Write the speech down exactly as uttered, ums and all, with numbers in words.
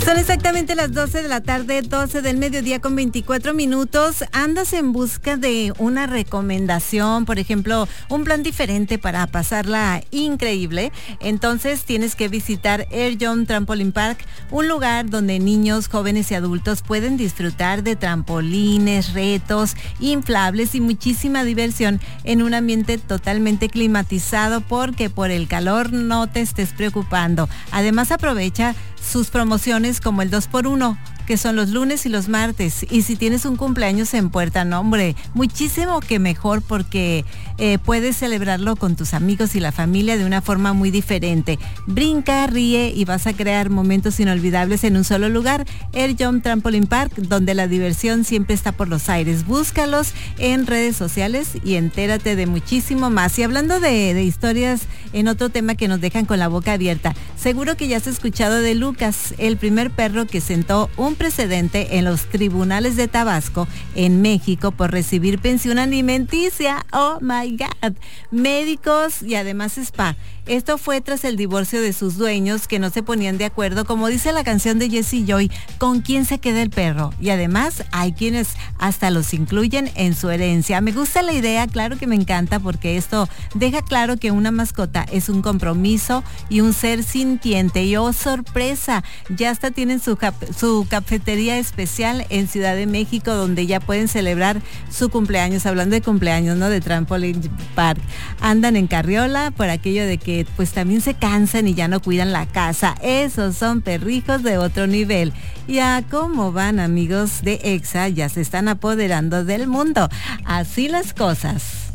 Son exactamente las doce de la tarde, doce del mediodía con veinticuatro minutos. ¿Andas en busca de una recomendación, por ejemplo, un plan diferente para pasarla increíble? Entonces tienes que visitar Air Jump Trampoline Park, un lugar donde niños, jóvenes y adultos pueden disfrutar de trampolines, retos, inflables y muchísima diversión en un ambiente totalmente climatizado, porque por el calor no te estés preocupando. Además, aprovecha sus promociones como el dos por uno, que son los lunes y los martes. Y si tienes un cumpleaños en puerta, no hombre, muchísimo que mejor, porque eh, puedes celebrarlo con tus amigos y la familia de una forma muy diferente. Brinca, ríe y vas a crear momentos inolvidables en un solo lugar. Air Jump Trampoline Park, donde la diversión siempre está por los aires. Búscalos en redes sociales y entérate de muchísimo más. Y hablando de, de historias, en otro tema que nos dejan con la boca abierta, seguro que ya has escuchado de Lucas, el primer perro que sentó un precedente en los tribunales de Tabasco, en México, por recibir pensión alimenticia. Oh my God. Médicos y además spa. Esto fue tras el divorcio de sus dueños, que no se ponían de acuerdo, como dice la canción de Jessie Joy, con quién se queda el perro. Y además hay quienes hasta los incluyen en su herencia. Me gusta la idea, claro que me encanta, porque esto deja claro que una mascota es un compromiso y un ser sintiente. Y oh, sorpresa, ya hasta tienen su, cap- su cafetería especial en Ciudad de México, donde ya pueden celebrar su cumpleaños. Hablando de cumpleaños, ¿no? De Trampoline Park. Andan en carriola por aquello de que pues también se cansan y ya no cuidan la casa. Esos son perrijos de otro nivel. Ya cómo van, amigos de Exa, ya se están apoderando del mundo. Así las cosas.